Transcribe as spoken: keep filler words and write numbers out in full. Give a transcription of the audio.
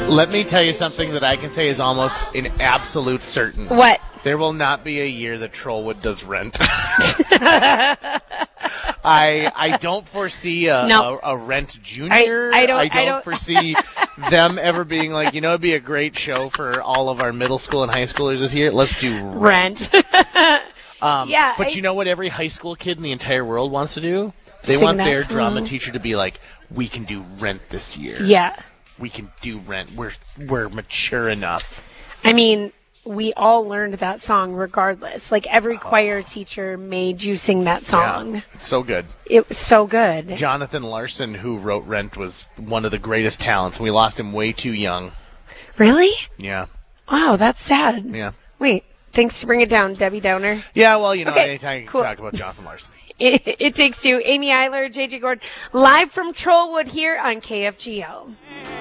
Let me tell you something that I can say is almost an absolute certain. What? There will not be a year that Trollwood does Rent. I I don't foresee a, no. a, a Rent Junior. I, I don't, I don't, I don't foresee them ever being like, you know, it'd be a great show for all of our middle school and high schoolers this year. Let's do Rent. Rent. um, yeah. But I, you know what every high school kid in the entire world wants to do? They Sing want that their song. drama teacher to be like, we can do Rent this year. Yeah. We can do Rent. We're we're mature enough. I mean, we all learned that song regardless. Like, every choir teacher made you sing that song. Yeah, it's so good. It was so good. Jonathan Larson, who wrote Rent, was one of the greatest talents. We lost him way too young. Really? Yeah. Wow, that's sad. Yeah. Wait, thanks to bring it down, Debbie Downer. Yeah, well, you know, Okay, anytime you cool. can talk about Jonathan Larson. It, it takes two. Amy Eiler, J J Gordon, live from Trollwood here on K F G O.